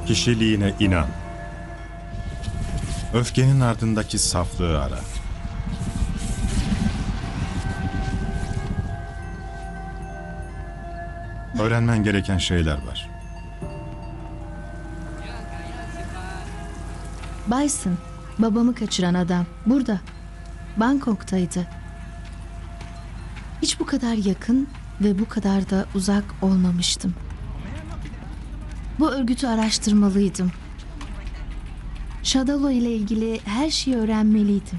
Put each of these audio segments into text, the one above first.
Kişiliğine inan. Öfkenin ardındaki saflığı ara. Öğrenmen gereken şeyler var. Bison, babamı kaçıran adam burada. Bangkok'taydı. Hiç bu kadar yakın ve bu kadar da uzak olmamıştım. Bu örgütü araştırmalıydım. Shadalo ile ilgili her şeyi öğrenmeliydim.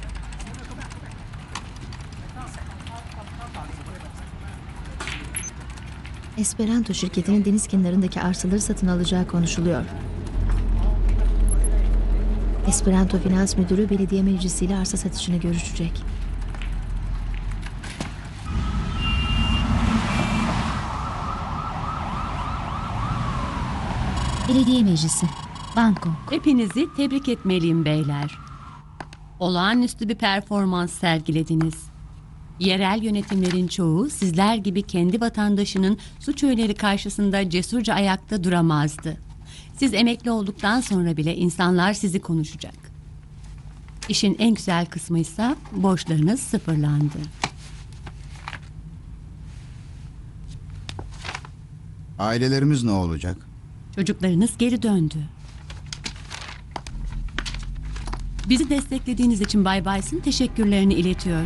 Esperanto şirketinin deniz kenarındaki arsaları satın alacağı konuşuluyor. Esperanto Finans Müdürü belediye meclisiyle arsa satışını görüşecek. Belediye Meclisi, Bangkok. Hepinizi tebrik etmeliyim beyler. Olağanüstü bir performans sergilediniz. Yerel yönetimlerin çoğu sizler gibi kendi vatandaşının suç öğeleri karşısında cesurca ayakta duramazdı. Siz emekli olduktan sonra bile insanlar sizi konuşacak. İşin en güzel kısmıysa borçlarınız sıfırlandı. Ailelerimiz ne olacak? Çocuklarınız geri döndü. Bizi desteklediğiniz için Bay Bison teşekkürlerini iletiyor.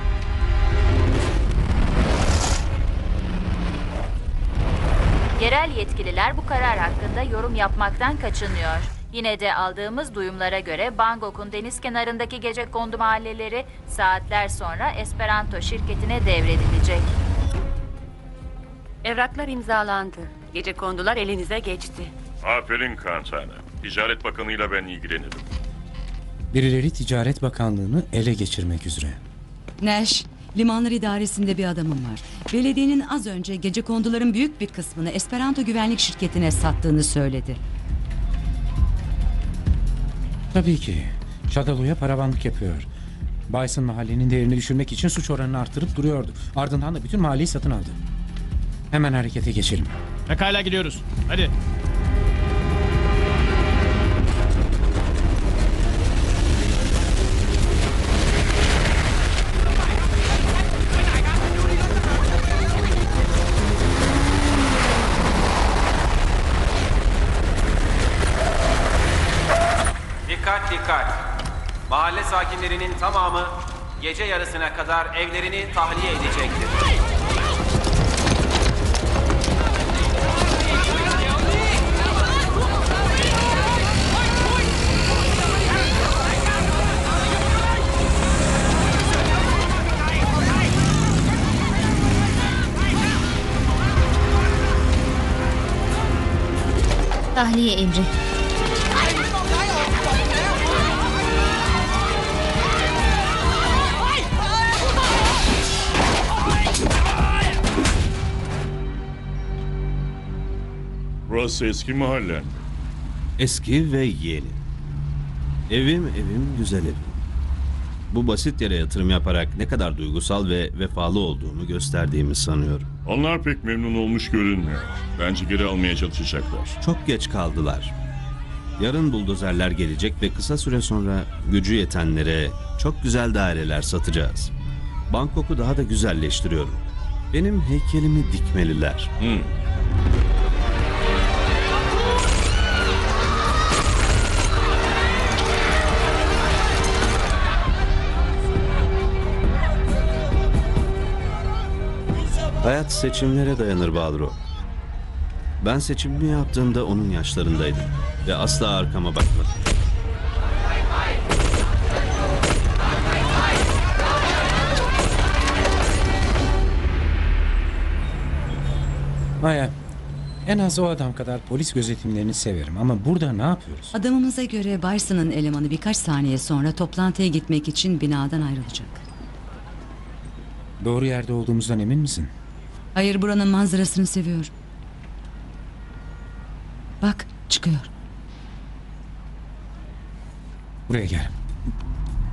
Yerel yetkililer bu karar hakkında yorum yapmaktan kaçınıyor. Yine de aldığımız duyumlara göre Bangkok'un deniz kenarındaki gecekondu mahalleleri saatler sonra Esperanto şirketine devredilecek. Evraklar imzalandı. Gecekondular elinize geçti. Aferin Kantana. Ticaret Bakanı'yla ben ilgilenirim. Birileri Ticaret Bakanlığı'nı ele geçirmek üzere. Nash, limanlar idaresinde bir adamım var. Belediyenin az önce gecekonduların büyük bir kısmını Esperanto güvenlik şirketine sattığını söyledi. Tabii ki. Shadow'ya paravanlık yapıyor. Bison mahallenin değerini düşürmek için suç oranını arttırıp duruyordu. Ardından da bütün mahalleyi satın aldı. Hemen harekete geçelim. Pekala gidiyoruz. Hadi. Dikkat dikkat. Mahalle sakinlerinin tamamı gece yarısına kadar evlerini tahliye edecektir. Tahliye emri. Burası eski mahallen. Eski ve yeni. Evim güzel evim. Bu basit yere yatırım yaparak ne kadar duygusal ve vefalı olduğumu gösterdiğimi sanıyorum. Onlar pek memnun olmuş görünmüyor. Bence geri almaya çalışacaklar. Çok geç kaldılar. Yarın buldozerler gelecek ve kısa süre sonra gücü yetenlere çok güzel daireler satacağız. Bangkok'u daha da güzelleştiriyorum. Benim heykelimi dikmeliler. Hayat seçimlere dayanır Balro. Ben seçimimi yaptığımda onun yaşlarındaydım ve asla arkama bakmadım. Maya, en az o adam kadar polis gözetimlerini severim ama burada ne yapıyoruz? Adamımıza göre Bison'ın elemanı birkaç saniye sonra toplantıya gitmek için binadan ayrılacak. Doğru yerde olduğumuzdan emin misin? Hayır, buranın manzarasını seviyorum. Bak, çıkıyor. Buraya gel.